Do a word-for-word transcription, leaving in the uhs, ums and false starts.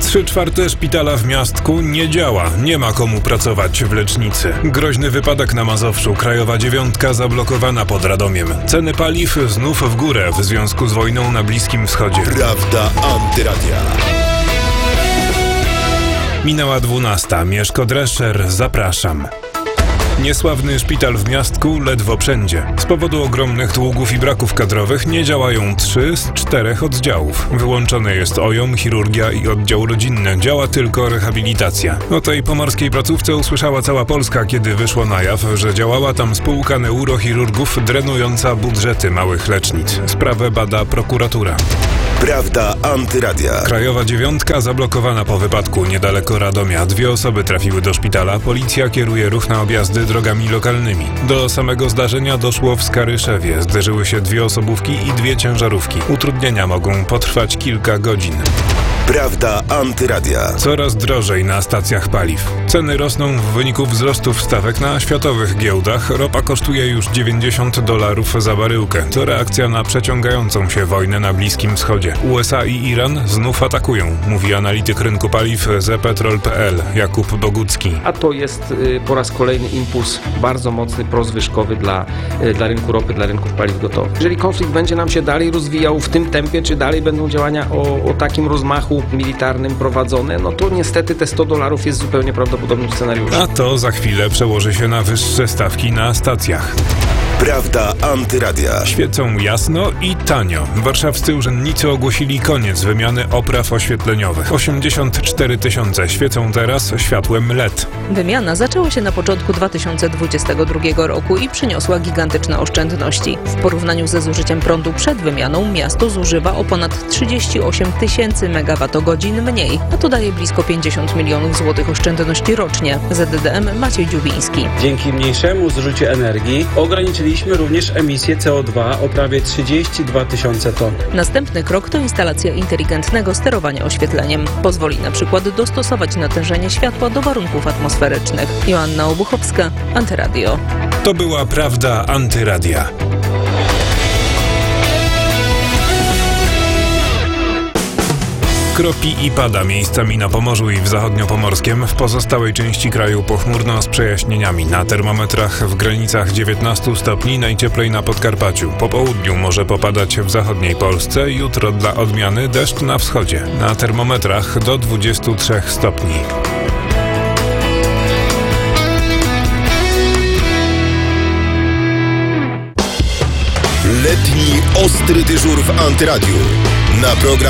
Trzy czwarte szpitala w Miastku nie działa. Nie ma komu pracować w lecznicy. Groźny wypadek na Mazowszu. Krajowa dziewiątka zablokowana pod Radomiem. Ceny paliw znów w górę w związku z wojną na Bliskim Wschodzie. Prawda Antyradia. Minęła dwunasta. Mieszko Drescher, zapraszam. Niesławny szpital w Miastku ledwo wszędzie. Z powodu ogromnych długów i braków kadrowych nie działają trzy z czterech oddziałów. Wyłączone jest O J O M, chirurgia i oddział rodzinny. Działa tylko rehabilitacja. O tej pomorskiej placówce usłyszała cała Polska, kiedy wyszło na jaw, że działała tam spółka neurochirurgów drenująca budżety małych lecznic. Sprawę bada prokuratura. Prawda Antyradia. Krajowa dziewiątka zablokowana po wypadku niedaleko Radomia. Dwie osoby trafiły do szpitala. Policja kieruje ruch na objazdy drogami lokalnymi. Do samego zdarzenia doszło w Skaryszewie. Zderzyły się dwie osobówki i dwie ciężarówki. Utrudnienia mogą potrwać kilka godzin. Prawda Antyradia. Coraz drożej na stacjach paliw. Ceny rosną w wyniku wzrostów stawek na światowych giełdach. Ropa kosztuje już dziewięćdziesiąt dolarów za baryłkę. To reakcja na przeciągającą się wojnę na Bliskim Wschodzie. U S A i Iran znów atakują, mówi analityk rynku paliw z petrol kropka p l Jakub Bogucki. A to jest y, po raz kolejny impuls bardzo mocny, prozwyżkowy dla, y, dla rynku ropy, dla rynków paliw gotowych. Jeżeli konflikt będzie nam się dalej rozwijał w tym tempie, czy dalej będą działania o, o takim rozmachu militarnym prowadzone, no to niestety te sto dolarów jest zupełnie prawdopodobnym scenariuszem. A to za chwilę przełoży się na wyższe stawki na stacjach. Prawda Antyradia. Świecą jasno i tanio. Warszawscy urzędnicy ogłosili koniec wymiany opraw oświetleniowych. osiemdziesiąt cztery tysiące świecą teraz światłem L E D. Wymiana zaczęła się na początku dwa tysiące dwudziestego drugiego roku i przyniosła gigantyczne oszczędności. W porównaniu ze zużyciem prądu przed wymianą miasto zużywa o ponad trzydzieści osiem tysięcy megawattogodzin mniej, a to daje blisko pięćdziesiąt milionów złotych oszczędności rocznie. Z D D M Maciej Dziubiński. Dzięki mniejszemu zużyciu energii ograniczyliśmy również emisję C O dwa o prawie trzydzieści dwa tysiące ton. Następny krok to instalacja inteligentnego sterowania oświetleniem. Pozwoli na przykład dostosować natężenie światła do warunków atmosferycznych. Joanna Obuchowska, Antyradio. To była Prawda Antyradia. Kropi i pada miejscami na Pomorzu i w zachodniopomorskiem. W pozostałej części kraju pochmurno z przejaśnieniami. Na termometrach w granicach dziewiętnaście stopni, najcieplej na Podkarpaciu. Po południu może popadać w zachodniej Polsce. Jutro dla odmiany deszcz na wschodzie. Na termometrach do dwudziestu trzech stopni. Letni ostry dyżur w Antyradiu. Na program